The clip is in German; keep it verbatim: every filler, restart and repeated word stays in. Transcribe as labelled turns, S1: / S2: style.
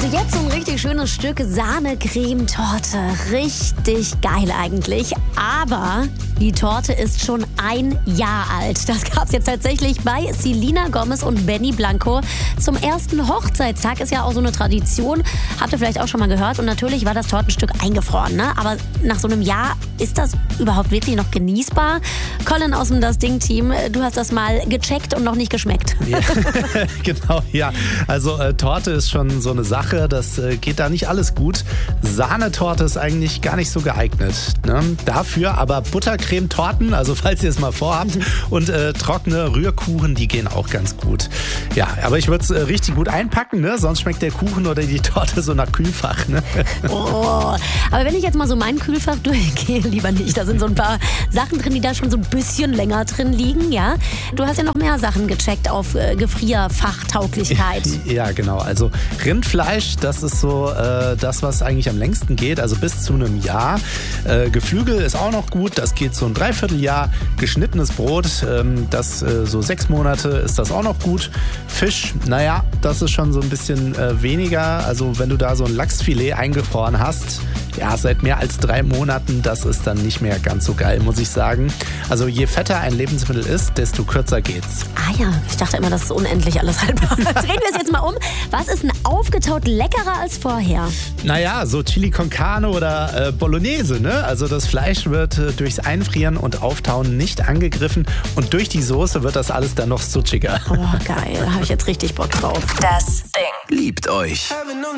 S1: Also jetzt so ein richtig schönes Stück Sahne-Creme-Torte. Richtig geil eigentlich. Aber die Torte ist schon ein Jahr alt. Das gab es jetzt tatsächlich bei Selena Gomez und Benny Blanco. Zum ersten Hochzeitstag ist ja auch so eine Tradition. Habt ihr vielleicht auch schon mal gehört. Und natürlich war das Tortenstück eingefroren. Ne? Aber nach so einem Jahr, ist das überhaupt wirklich noch genießbar? Colin aus dem Das Ding-Team, du hast das mal gecheckt und noch nicht geschmeckt.
S2: Ja, genau, ja. Also äh, Torte ist schon so eine Sache, das äh, geht da nicht alles gut. Sahnetorte ist eigentlich gar nicht so geeignet. Ne? Dafür aber Buttercreme-Torten, also falls ihr es mal vorhabt, und äh, trockene Rührkuchen, die gehen auch ganz gut. Ja, aber ich würde es äh, richtig gut einpacken, ne? Sonst schmeckt der Kuchen oder die Torte so nach Kühlfach. Ne?
S1: Oh, aber wenn ich jetzt mal so mein Kühlfach durchgehe, lieber nicht. Da sind so ein paar Sachen drin, die da schon so ein bisschen länger drin liegen, ja? Du hast ja noch mehr Sachen gecheckt auf äh, Gefrierfachtauglichkeit.
S2: Ja, genau. Also Rindfleisch, das ist so äh, das, was eigentlich am längsten geht, also bis zu einem Jahr. Äh, Geflügel ist auch noch gut, das geht so ein Dreivierteljahr. Geschnittenes Brot, ähm, das äh, so sechs Monate ist das auch noch gut. Fisch, naja, das ist schon so ein bisschen äh, weniger. Also wenn du da so ein Lachsfilet eingefroren hast, ja, seit mehr als drei Monaten, das ist dann nicht mehr ganz so geil, muss ich sagen. Also je fetter ein Lebensmittel ist, desto kürzer geht's.
S1: Ah ja, ich dachte immer, das ist unendlich alles haltbar. Drehen wir es jetzt mal um. Was ist denn aufgetaut leckerer als vorher?
S2: Naja, so Chili con Carne oder äh, Bolognese, ne? Also das Fleisch wird äh, durchs Einfrieren und Auftauen nicht angegriffen und durch die Soße wird das alles dann noch sutschiger.
S1: Oh, geil. Da habe ich jetzt richtig Bock drauf.
S3: Das Ding.
S4: Liebt euch.